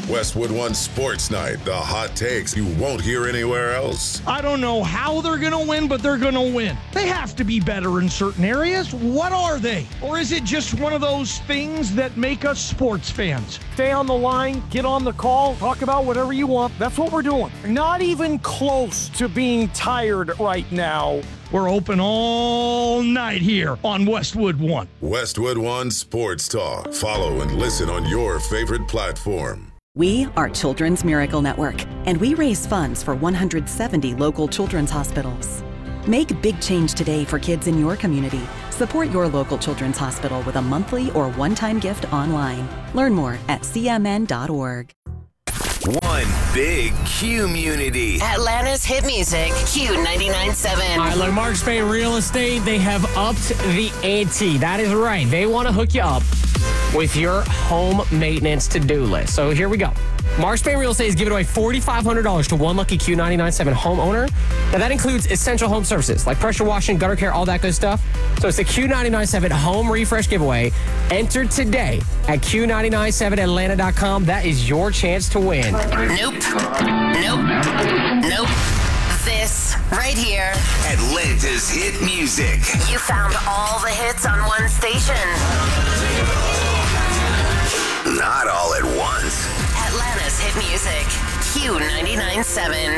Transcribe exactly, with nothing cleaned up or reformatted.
Westwood One Sports Night. The hot takes you won't hear anywhere else. I don't know how they're going to win, but they're going to win. They have to be better in certain areas. What are they? Or is it just one of those things that make us sports fans? Stay on the line, get on the call, talk about whatever you want. That's what we're doing. Not even close to being tired right now. We're open all night here on Westwood One. Westwood One Sports Talk. Follow and listen on your favorite platform. We are Children's Miracle Network, and we raise funds for one hundred seventy local children's hospitals. Make big change today for kids in your community. Support your local children's hospital with a monthly or one-time gift online. Learn more at c m n dot org. One big Q-munity. Atlanta's hit music, Q ninety-nine point seven. All right, look, Marks Bay Real Estate, they have upped the ante. That is right. They want to hook you up with your home maintenance to-do list. So here we go. Marks Bay Real Estate is giving away four thousand five hundred dollars to one lucky Q ninety-nine point seven homeowner. Now, that includes essential home services like pressure washing, gutter care, all that good stuff. So it's the Q ninety-nine point seven home refresh giveaway. Enter today at Q nine nine seven atlanta dot com. That is your chance to win. Nope. Nope. Nope. This right here. Atlanta's hit music. You found all the hits on one station. Not all at once. Atlanta's hit music, Q ninety-nine point seven.